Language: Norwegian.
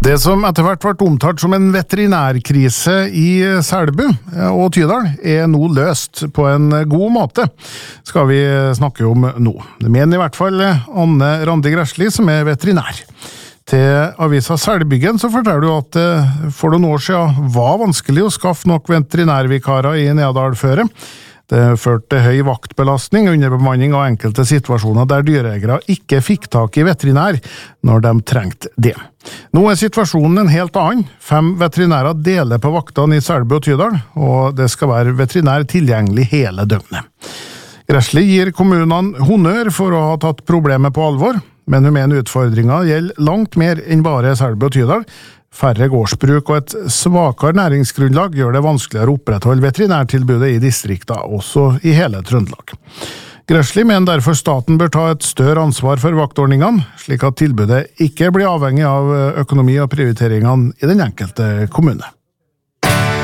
Det som etter hvert ble omtalt som en veterinærkrise i Selbu og Tydal nå løst på en god måte, skal vi snakke om nå. Det mener i hvert fall Anne Randi Gressli, som veterinær. Til avisa Selbyggen så forteller du at det for noen år siden var vanskelig å skaffe nok veterinærvikarer i Nedal-føret. Det førte til høy vaktbelastning, underbemanning og enkelte situasjoner der dyreeiere ikke fikk tak i veterinær når de trengte det. Nå situasjonen en helt annen. 5 veterinærer deler på vaktene i Selbu og Tydal, og det skal være veterinær tilgjengelig hele døgnet. Gressli gir kommunene honnør for å ha tatt problemet på alvor, men hun mener utfordringen gjelder langt mer enn bare Selbu og Tydal. Færre gårdsbruk og et svakere næringsgrunnlag gjør det vanskeligere å opprettholde veterinærtilbudet i distrikter, også i hele Trøndelag. Gressli mener derfor staten bør ta et større ansvar for vaktordningene, slik at tilbudet ikke blir avhengig av økonomi og prioriteringene i den enkelte kommune.